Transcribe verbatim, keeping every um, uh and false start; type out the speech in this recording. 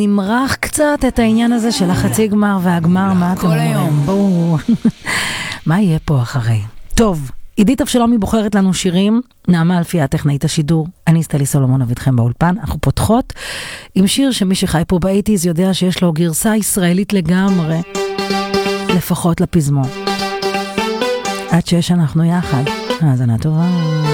נמרח קצת את העניין הזה של החצי גמר והגמר, מה אתם אומרים? בואו, מה יהיה פה אחרי? טוב, עידית אבשלומי בוחרת לנו שירים, נעמה אלפיה טכנאית השידור, אני סטלי סולומון אביתכם באולפן, אנחנו פותחות עם שיר שמי שחי פה באייטיז יודע שיש לו גרסה ישראלית לגמרי, לפחות לפזמון. עד שיש אנחנו יחד, האזנה טובה.